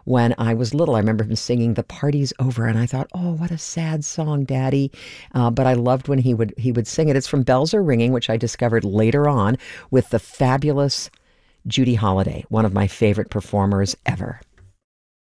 when I was little. I remember him singing "The Party's Over," and I thought, "Oh, what a sad song, Daddy." But I loved when he would sing it. It's from "Bells Are Ringing," which I discovered later on with the fabulous Judy Holliday, one of my favorite performers ever.